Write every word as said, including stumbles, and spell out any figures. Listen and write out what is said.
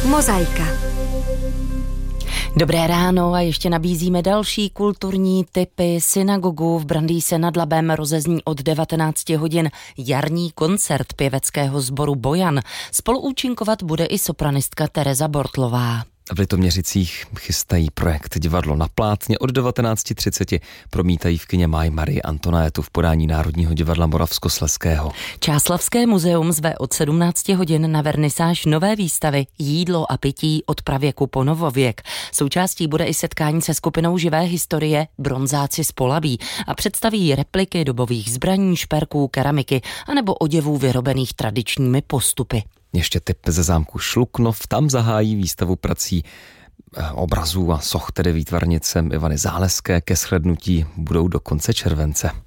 Mozaika. Dobré ráno a ještě nabízíme další kulturní tipy. Synagogu v Brandýse nad Labem rozezní od devatenáct hodin jarní koncert pěveckého sboru Bojan. Spoluúčinkovat bude i sopranistka Tereza Bortlová. V Litoměřicích chystají projekt Divadlo na plátně. Od devatenáct třicet promítají v kině Máj Marii Antonétu v podání Národního divadla Moravskoslezského. Čáslavské muzeum zve od sedmnáct hodin na vernisáž nové výstavy Jídlo a pití od pravěku po novověk. Součástí bude i setkání se skupinou živé historie Bronzáci z Polabí a představí repliky dobových zbraní, šperků, keramiky anebo oděvů vyrobených tradičními postupy. Ještě tip ze zámku Šluknov, tam zahájí výstavu prací obrazů a soch, tedy výtvarnice Ivany Záleské, ke shlédnutí budou do konce července.